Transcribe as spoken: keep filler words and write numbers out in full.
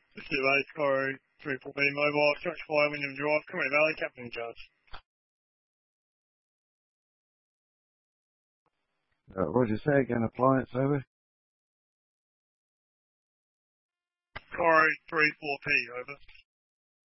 This is Ace Corey, Triple B Mobile, Stretch Fire, Wyndham Drive, Comrie Valley, Captain in charge. Uh, Roger, say again, appliance over. Corey, three four P, over.